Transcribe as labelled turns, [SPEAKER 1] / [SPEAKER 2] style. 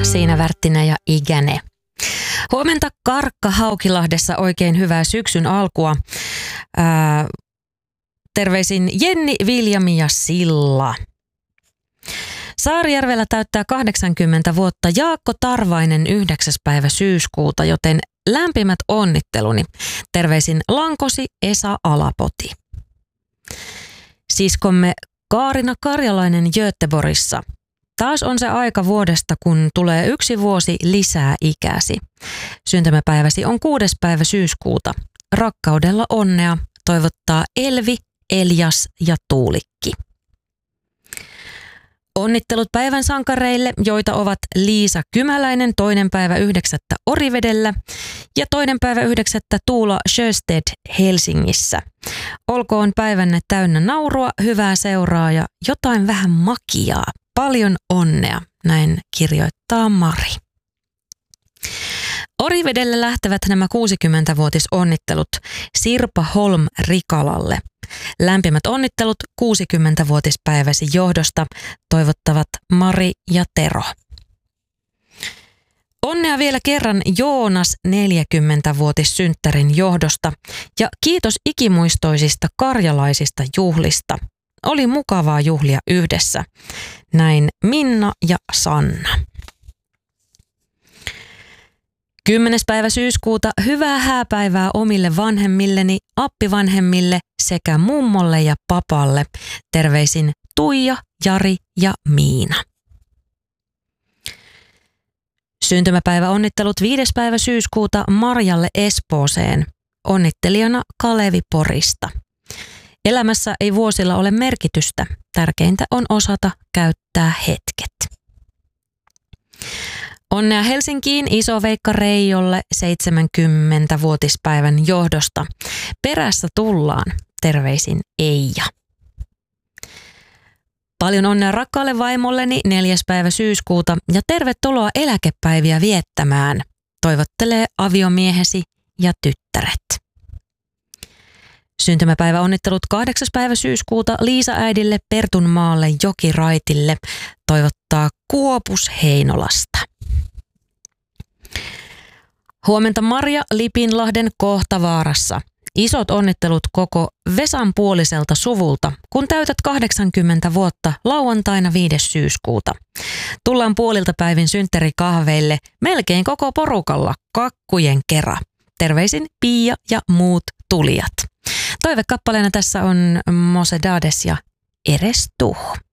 [SPEAKER 1] Siinä Värttinen ja Ikäne. Huomenta Karkka Haukilahdessa, oikein hyvää syksyn alkua. Terveisin Jenni, Viljami ja Silla. Saarijärvellä täyttää 80 vuotta Jaakko Tarvainen 9. päivä syyskuuta, joten lämpimät onnitteluni. Terveisin Lankosi Esa Alapoti. Siskomme Kaarina Karjalainen Göteborgissa. Taas on se aika vuodesta, kun tulee 1 vuosi lisää ikäsi. Syntymäpäiväsi on 6. päivä syyskuuta. Rakkaudella onnea toivottaa Elvi, Elias ja Tuulikki. Onnittelut päivän sankareille, joita ovat Liisa Kymäläinen 2. päivä 9. Orivedellä ja 2. päivä 9. Tuula Sjösted Helsingissä. Olkoon päivänne täynnä naurua, hyvää seuraa ja jotain vähän makiaa. Paljon onnea, näin kirjoittaa Mari. Orivedelle lähtevät nämä 60-vuotisonnittelut Sirpa Holm Rikalalle. Lämpimät onnittelut 60-vuotispäiväsi johdosta toivottavat Mari ja Tero. Onnea vielä kerran Joonas 40-vuotissynttärin johdosta ja kiitos ikimuistoisista karjalaisista juhlista. Oli mukavaa juhlia yhdessä. Näin Minna ja Sanna. 10. päivä syyskuuta hyvää hääpäivää omille vanhemmilleni, appivanhemmille sekä mummolle ja papalle. Terveisin Tuija, Jari ja Miina. Syntymäpäivä onnittelut 5. päivä syyskuuta Marjalle Espooseen. Onnittelijana Kalevi Porista. Elämässä ei vuosilla ole merkitystä. Tärkeintä on osata käyttää hetket. Onnea Helsinkiin Iso-Veikka Reijolle 70-vuotispäivän johdosta. Perässä tullaan. Terveisin Eija. Paljon onnea rakkaalle vaimolleni 4. päivä syyskuuta ja tervetuloa eläkepäiviä viettämään. Toivottelee aviomiehesi ja tyttäret. Syntymäpäivä onnittelut 8. päivä syyskuuta Liisa äidille Pertunmaalle Jokiraitille. Toivottaa Kuopus Heinolasta. Huomenta Marja Lipinlahden Kohtavaarassa. Isot onnittelut koko Vesan puoliselta suvulta, kun täytät 80 vuotta lauantaina 5. syyskuuta. Tullaan puolilta päivin synttärikahveille melkein koko porukalla kakkujen kera. Terveisin Pia ja muut tulijat. Toivekappaleena tässä on Mose Dades ja Eres tu.